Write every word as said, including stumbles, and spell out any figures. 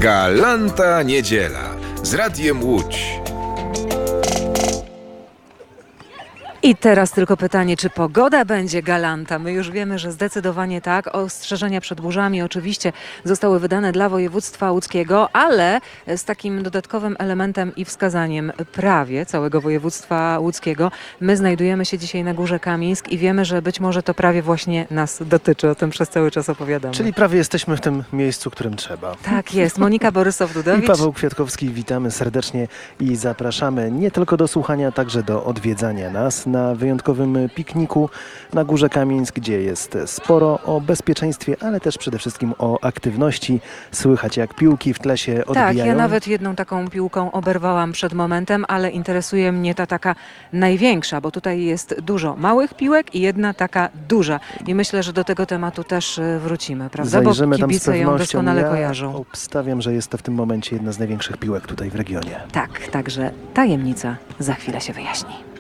Galanta Niedziela z Radiem Łódź. I teraz tylko pytanie, czy pogoda będzie galanta? My już wiemy, że zdecydowanie tak. Ostrzeżenia przed burzami oczywiście zostały wydane dla województwa łódzkiego, ale z takim dodatkowym elementem i wskazaniem prawie całego województwa łódzkiego. My znajdujemy się dzisiaj na Górze Kamińsk i wiemy, że być może to prawie właśnie nas dotyczy. O tym przez cały czas opowiadamy. Czyli prawie jesteśmy w tym miejscu, którym trzeba. Tak jest. Monika Borysow-Dudowicz I Paweł Kwiatkowski, witamy serdecznie i zapraszamy nie tylko do słuchania, także do odwiedzania nas na wyjątkowym pikniku na Górze Kamińsk, gdzie jest sporo o bezpieczeństwie, ale też przede wszystkim o aktywności. Słychać, jak piłki w tle się odbijają. Tak, ja nawet jedną taką piłką oberwałam przed momentem, ale interesuje mnie ta taka największa, bo tutaj jest dużo małych piłek i jedna taka duża. I myślę, że do tego tematu też y, wrócimy, prawda? Zajrzymy Bo tam z kibice ją pewnością. doskonale Ja kojarzą. obstawiam, że jest to w tym momencie jedna z największych piłek tutaj w regionie. Tak, także tajemnica za chwilę się wyjaśni.